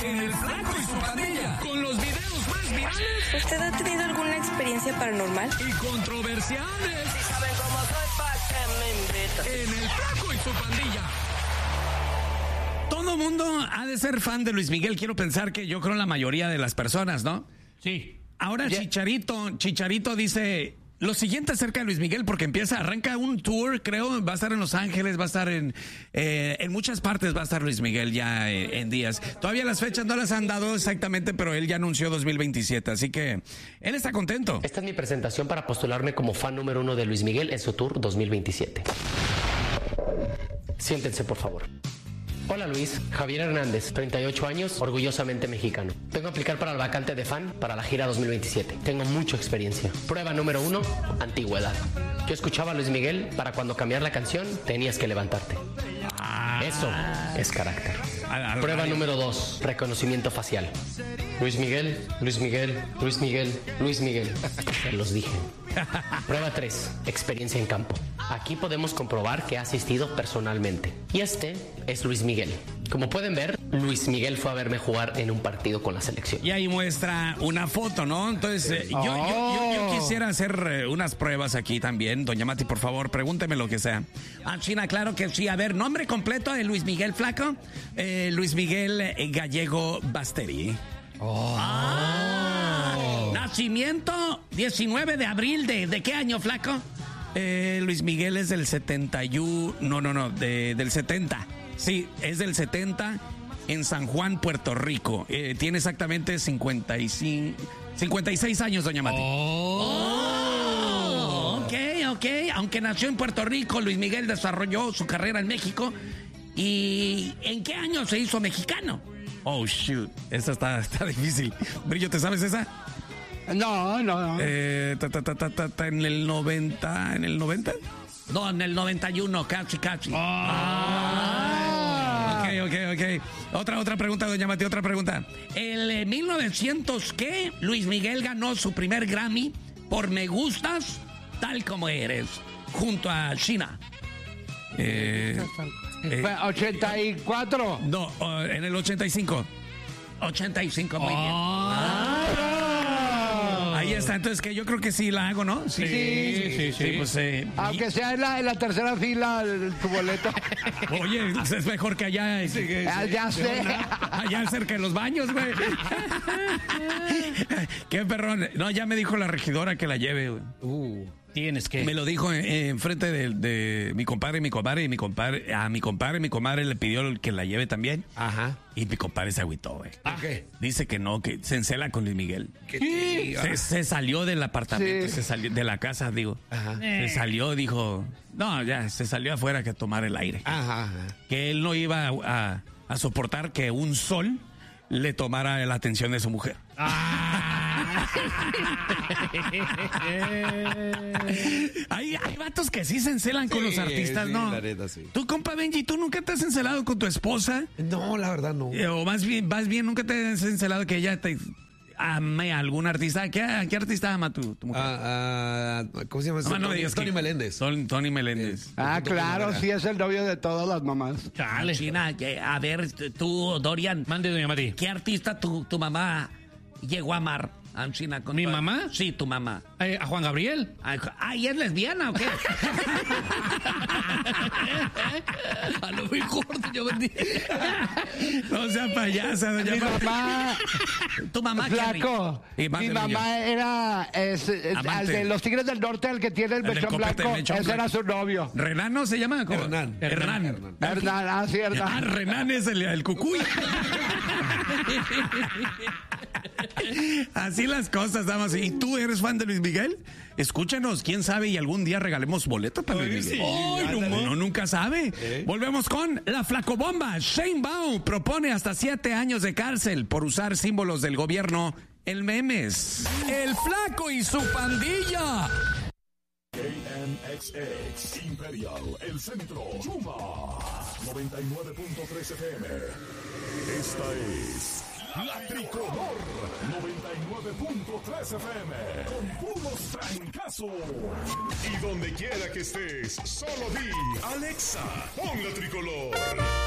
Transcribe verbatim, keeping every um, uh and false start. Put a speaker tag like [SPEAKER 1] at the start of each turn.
[SPEAKER 1] en El Flaco y su Pandilla, con los videos más virales.
[SPEAKER 2] ¿Usted ha tenido alguna experiencia paranormal?
[SPEAKER 1] Y controversiales.
[SPEAKER 3] Si saben cómo soy, ¿pa' qué me invitan?
[SPEAKER 1] En El Flaco y su Pandilla. Todo mundo ha de ser fan de Luis Miguel. Quiero pensar que yo creo la mayoría de las personas, ¿no?
[SPEAKER 4] Sí.
[SPEAKER 1] Ahora yeah. Chicharito, Chicharito dice lo siguiente acerca de Luis Miguel, porque empieza, arranca un tour, creo, va a estar en Los Ángeles, va a estar en, eh, en muchas partes va a estar Luis Miguel ya eh, en días. Todavía las fechas no las han dado exactamente, pero él ya anunció dos mil veintisiete, así que él está contento.
[SPEAKER 5] Esta es mi presentación para postularme como fan número uno de Luis Miguel en su tour dos mil veintisiete. Siéntense, por favor. Hola Luis, Javier Hernández, treinta y ocho años, orgullosamente mexicano. Vengo a aplicar para la vacante de fan para la gira dos mil veintisiete. Tengo mucha experiencia. Prueba número uno, antigüedad. Yo escuchaba a Luis Miguel para cuando cambiar la canción tenías que levantarte. Eso es carácter. Prueba número dos, reconocimiento facial. Luis Miguel, Luis Miguel, Luis Miguel, Luis Miguel. Se los dije. Prueba tres, experiencia en campo. Aquí podemos comprobar que ha asistido personalmente. Y este es Luis Miguel. Como pueden ver, Luis Miguel fue a verme jugar en un partido con la selección.
[SPEAKER 1] Y ahí muestra una foto, ¿no? Entonces, eh, yo, yo, yo, yo quisiera hacer eh, unas pruebas aquí también. Doña Mati, por favor, pregúnteme lo que sea. Ah, China, claro que sí. A ver, nombre completo de Luis Miguel Flaco. Eh, Luis Miguel eh, Gallego Basteri. Oh. Ah, nacimiento diecinueve de abril de, ¿de qué año, Flaco? Eh, Luis Miguel es del setenta y uno, no, no, no, de, del setenta. Sí, es del setenta en San Juan, Puerto Rico. Eh, tiene exactamente cincuenta y cinco, cincuenta y seis años, doña Mati. Oh. Oh, ok, ok. Aunque nació en Puerto Rico, Luis Miguel desarrolló su carrera en México. ¿Y en qué año se hizo mexicano? Oh, shoot. Esa está, está difícil. Brillo, ¿te sabes esa?
[SPEAKER 6] No, no, no.
[SPEAKER 1] Eh, ta, ta, ta, ta, ta, ta, en el noventa, ¿en el noventa? No, en el noventa y uno, casi, casi. Oh. Ah. Ok, ok, ok. Otra, otra pregunta, doña Mati, otra pregunta. En eh, mil novecientos, ¿qué? Luis Miguel ganó su primer Grammy por Me Gustas, Tal Como Eres, junto a China. Eh,
[SPEAKER 6] eh, ¿ochenta y cuatro?
[SPEAKER 1] No, uh, en el ochenta y cinco. ochenta y cinco, muy oh. bien. Ah. Ahí está, entonces que yo creo que sí la hago, ¿no?
[SPEAKER 6] Sí, sí, sí. sí, sí.
[SPEAKER 1] sí pues, eh,
[SPEAKER 6] Aunque y... sea en la, en la tercera fila tu boleto.
[SPEAKER 1] Oye, es mejor que allá. Sí, que,
[SPEAKER 6] ah, ya sé.
[SPEAKER 1] Allá cerca de los baños, güey. Qué perrón. No, ya me dijo la regidora que la lleve, güey.
[SPEAKER 4] Uh. Tienes que.
[SPEAKER 1] Me lo dijo enfrente en de, de mi compadre y mi comadre. Y mi compadre, a mi compadre y mi comadre le pidió que la lleve también.
[SPEAKER 4] Ajá.
[SPEAKER 1] Y mi compadre se agüitó, güey.
[SPEAKER 4] ¿Ah, qué?
[SPEAKER 1] Dice que no, que se encela con Luis Miguel.
[SPEAKER 4] ¿Qué?
[SPEAKER 1] Se, se salió del apartamento, sí. se salió de la casa, digo.
[SPEAKER 4] Ajá.
[SPEAKER 1] Se salió, dijo. No, ya, se salió afuera que a tomar el aire.
[SPEAKER 4] Ajá. ajá.
[SPEAKER 1] Que él no iba a, a, a soportar que un sol le tomara la atención de su mujer. Ah. hay, hay vatos que sí se encelan sí, con los artistas,
[SPEAKER 4] sí,
[SPEAKER 1] ¿no?
[SPEAKER 4] La neta, sí.
[SPEAKER 1] Tú, compa Benji, ¿tú nunca te has encelado con tu esposa?
[SPEAKER 4] No, la verdad no.
[SPEAKER 1] Eh, o más bien, más bien nunca te has encelado que ella te ame a algún artista. ¿Qué, qué artista ama tu, tu mujer?
[SPEAKER 4] Uh, uh, ¿Cómo se llama?
[SPEAKER 1] No, no,
[SPEAKER 4] Tony,
[SPEAKER 1] digas
[SPEAKER 4] Tony
[SPEAKER 1] que,
[SPEAKER 4] Meléndez.
[SPEAKER 1] Tony, Tony Meléndez.
[SPEAKER 6] Eh, ah, claro, sí es el novio de todas las mamás.
[SPEAKER 1] Chale. China, a ver, tú, Dorian.
[SPEAKER 4] Mande, doña Mati.
[SPEAKER 1] ¿Qué artista tu, tu mamá llegó a amar? China, con
[SPEAKER 4] ¿Mi
[SPEAKER 1] tu...
[SPEAKER 4] mamá?
[SPEAKER 1] Sí, tu mamá.
[SPEAKER 4] Eh, ¿A Juan Gabriel?
[SPEAKER 1] Ah, ¿y es lesbiana o qué? A lo mejor, yo vendí. No sea payasa, doña
[SPEAKER 6] Mi mamá.
[SPEAKER 1] Tu mamá,
[SPEAKER 6] Flaco. Mi mamá niño. era es, es, al de los Tigres del Norte, el que tiene el mechón blanco. Ese blanco. Era su novio.
[SPEAKER 1] ¿Renano se llama? ¿Cómo?
[SPEAKER 4] Hernán.
[SPEAKER 1] Hernán.
[SPEAKER 6] Hernán. Hernán, ah, sí, Hernán.
[SPEAKER 1] Ah, Renan es el, el cucuy. Así las cosas, damas. ¿Y tú eres fan de Luis Miguel? Escúchanos, quién sabe y algún día regalemos boleto para Luis Miguel. Sí, Ay, no, uno nunca sabe. ¿Eh? Volvemos con la flacobomba. Shane Baum propone hasta siete años de cárcel por usar símbolos del gobierno en memes. El Flaco y su Pandilla.
[SPEAKER 7] K M X X Imperial, el centro, Chuma, noventa y nueve punto tres F M. Esta es La Tricolor, noventa y nueve punto tres F M, con puros trancazos. Y donde quiera que estés, solo di, Alexa, pon La Tricolor.